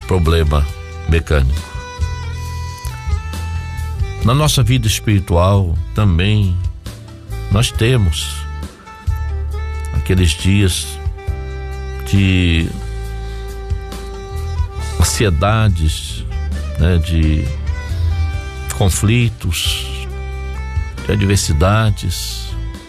problema mecânico. Na nossa vida espiritual também nós temos aqueles dias de ansiedades, né, de conflitos, de adversidades,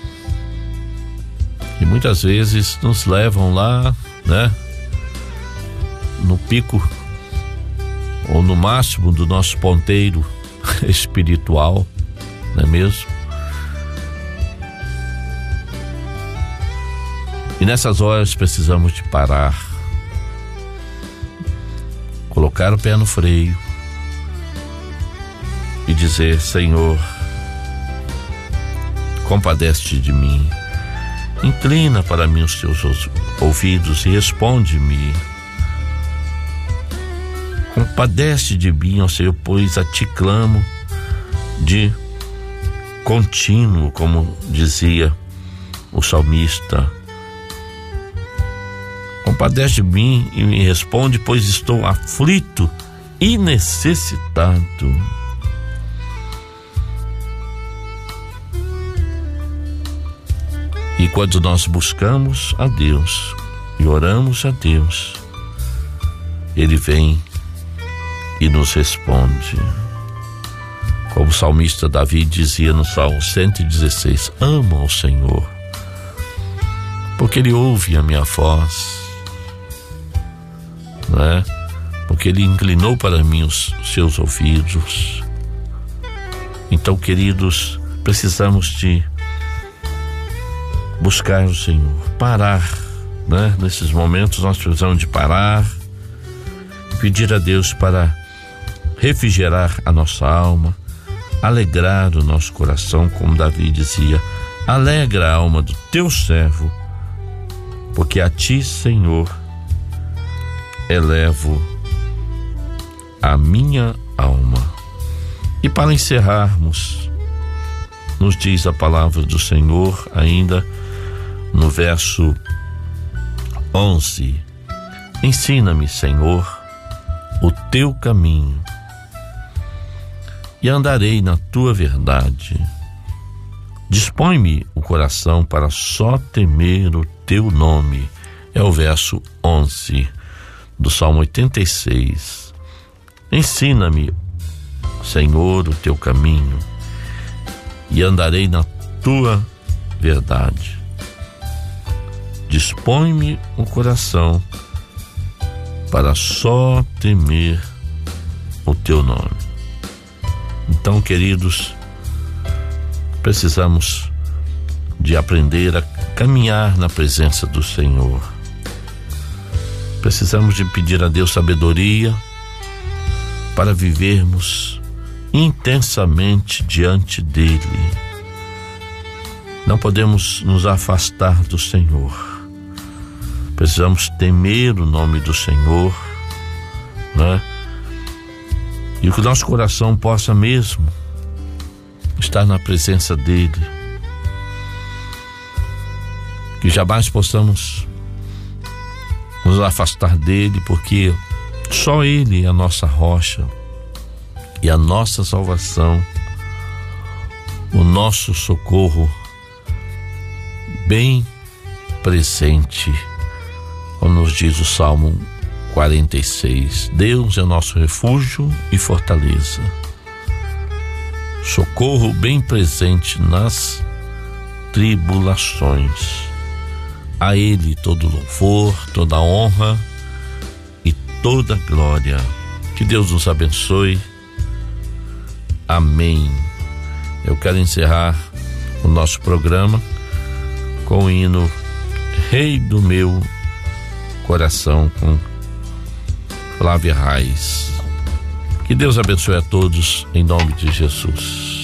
que muitas vezes nos levam lá, né, no pico ou no máximo do nosso ponteiro espiritual, não é mesmo? E nessas horas precisamos de parar, colocar o pé no freio e dizer: Senhor, compadece-te de mim, inclina para mim os teus ouvidos e responde-me. Compadece de mim, ó Senhor, pois a ti clamo de contínuo, como dizia o salmista. Compadece de mim e me responde, pois estou aflito e necessitado. E quando nós buscamos a Deus e oramos a Deus, Ele vem e nos responde. Como o salmista Davi dizia no Salmo 116: amo ao Senhor, porque Ele ouve a minha voz, não é? Porque Ele inclinou para mim os seus ouvidos. Então, queridos, precisamos de buscar o Senhor, parar, né? Nesses momentos nós precisamos de parar e pedir a Deus para refrigerar a nossa alma, alegrar o nosso coração, como Davi dizia: alegra a alma do teu servo, porque a ti, Senhor, elevo a minha alma. E para encerrarmos, nos diz a palavra do Senhor ainda no verso 11: ensina-me, Senhor, o teu caminho, e andarei na tua verdade. Dispõe-me o coração para só temer o teu nome. É o verso 11 do Salmo 86. Ensina-me, Senhor, o teu caminho, e andarei na tua verdade. Dispõe-me o coração para só temer o teu nome. Então, queridos, precisamos de aprender a caminhar na presença do Senhor. Precisamos de pedir a Deus sabedoria para vivermos intensamente diante dele. Não podemos nos afastar do Senhor. Precisamos temer o nome do Senhor, né? E que o nosso coração possa mesmo estar na presença dele. Que jamais possamos nos afastar dele, porque só ele é a nossa rocha e a nossa salvação, o nosso socorro bem presente, como nos diz o Salmo 46. Deus é o nosso refúgio e fortaleza, socorro bem presente nas tribulações. A Ele todo louvor, toda honra e toda glória. Que Deus nos abençoe. Amém. Eu quero encerrar o nosso programa com o hino Rei do Meu Coração, com Flávia Reis. Que Deus abençoe a todos, em nome de Jesus.